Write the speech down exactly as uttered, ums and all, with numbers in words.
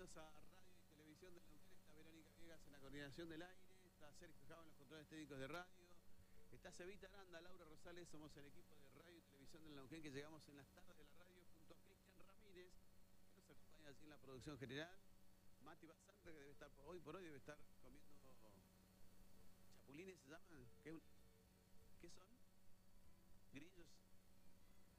Bienvenidos a Radio y Televisión de Neuquén. Está Verónica Viegas en la coordinación del aire, está Sergio Java en los controles técnicos de radio, está Cevita Aranda, Laura Rosales. Somos el equipo de Radio y Televisión del Neuquén que llegamos en las tardes de la radio junto a Cristian Ramírez, que nos acompaña allí en la producción general. Mati Basanta, que debe estar por hoy por hoy debe estar comiendo chapulines, ¿se llaman? ¿Qué, ¿Qué son? Grillos.